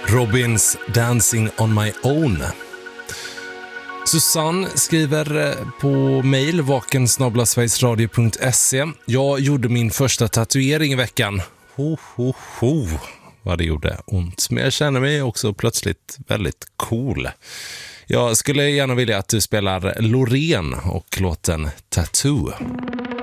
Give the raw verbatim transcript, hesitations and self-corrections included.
Robins Dancing on my own. Susanne skriver på mail vaken snabel-a sverigesradio punkt se. Jag gjorde min första tatuering i veckan. Ho, ho, ho. Vad det gjorde ont. Men jag känner mig också plötsligt väldigt cool. Jag skulle gärna vilja att du spelar Loreen och låten Tattoo.